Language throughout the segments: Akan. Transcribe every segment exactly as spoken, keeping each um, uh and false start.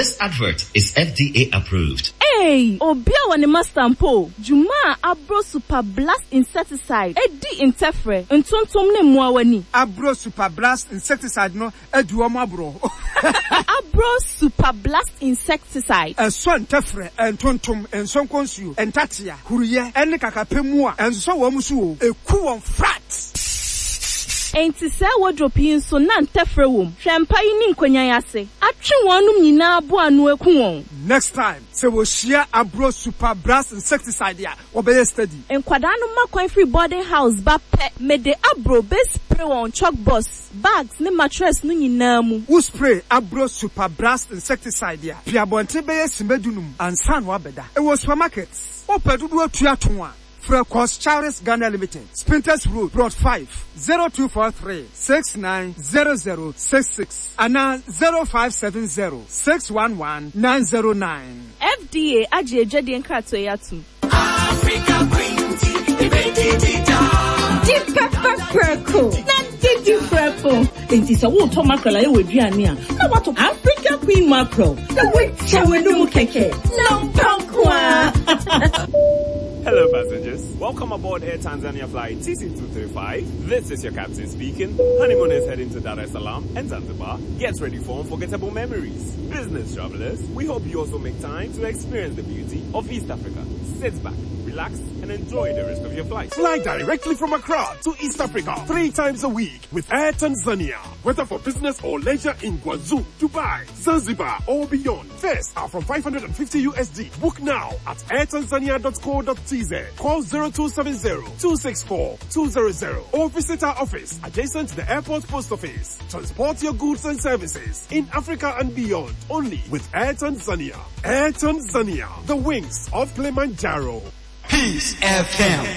This advert is F D A approved. Hey, Obia wani mastampo. Juma Abro Super Blast Insecticide. Edi interfere. Ntontom ne muawani. Abro Super Blast Insecticide no eduoma bro. Abro Super Blast Insecticide. Enso interfere entontom enso konsuo entatia huruye ene kakapemu a enso wo musu o eku won frat. Enti se wardrobe yin so na ntefre wom. Hwempa yi ni nkonyan ase. Atwe wonum nyina abo anu eku won. Next time, se wo share Abro Super Blast Insecticide ya, obeye steady. Enkwada no makwan free boarding house ba pe me de Abro be spray on chalk boss, bags ne mattress no nyina mu. Wo spray Abro Super Blast Insecticide ya. Pia bonte beye simedunum ansan wa beda. E wo supermarkets. Opedudu atua tonwa. Frecos Charles Ghana Limited, Spinters Road, Plot five, zero two four three, six nine zero zero six six, and zero five seven zero, six one one, nine zero nine. F D A aje jadi enkrato yatu. Africa Green Tea, Deep Pepper Purple. Not Digi Purple. Enti sa wo to mackerel aye we duane a. Na wato Africa Queen Mackerel. Na we chewe no keke. No pankwa. Hello passengers, welcome aboard Air Tanzania flight T C two thirty-five. This is your captain speaking. Honeymoon is heading to Dar es Salaam and Zanzibar. Get ready for unforgettable memories. Business travelers, we hope you also make time to experience the beauty of East Africa. Sit back, relax, and enjoy the rest of your flight. Fly directly from Accra to East Africa three times a week with Air Tanzania. Whether for business or leisure in Guangzhou, Dubai, Zanzibar, or beyond. Fares are from five hundred fifty U S D. Book now at air tanzania dot co dot t z. Call zero two seven zero, two six four, two zero zero or visit our office adjacent to the airport post office. Transport your goods and services in Africa and beyond only with Air Tanzania. Air Tanzania, the wings of Kilimanjaro. Peace F M.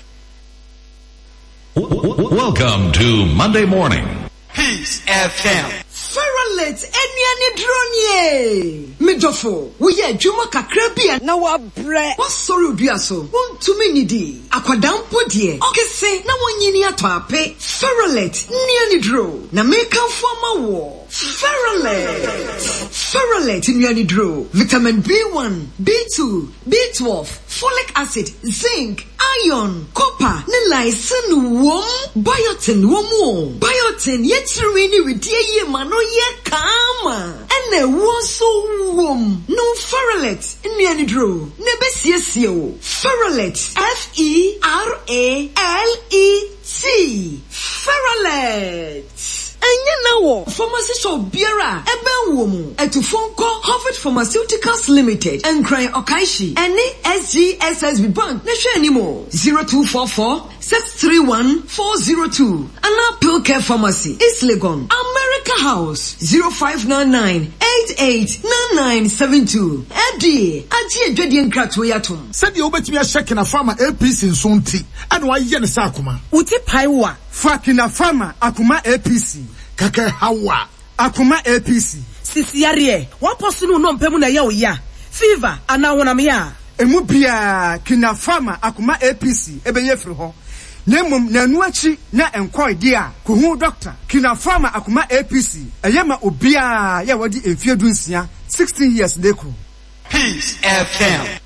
Welcome to Monday Morning. Peace F M. Feralet enyane dronye. Midofo, we ye juma kakrabia na wa bre. What sorry odua so? Won tumi nidi. Akwadampo die. Okese na wonyini ato ape. Feralet nyane dro. Na make am forma wo. Feralet. Feralet nyane dro. Vitamin B one, B two, B twelve, folic acid, zinc, iron, copper, ne lysine wom, biotin wom. Biotin yetru ni with ye mano ye kama. Ene wonso wom. No Feralet nyane dro. Ne besiesie o. Feralet. F E R A L E T. Feralet. Anya nawo pharmacy shop biara ebe wo mu etufonko Harvard Pharmaceuticals Limited and Cry Okaishi any S G S S B Bank na hwe animo zero two four four, six three one, four zero two Ana Pill Care Pharmacy East Legon America House zero five nine nine, eight eight nine nine seven two Edi aji edwedi nkrato yatom said you obetimi a check na farmer A P C nsonti and why ye ne sakuma uti paiwa fakina farmer akuma A P C kaka hawa akuma A P C sisi yare wa posunu no mpemu na ya oya fever ana wona me ya emu bia kina farmer akuma A P C ebeye firi ho nemum na anu achi na enkoy dia ko hu doctor kina farmer akuma A P C eyema obia ya wadi emfie dunsia sixteen years deko. Peace F M.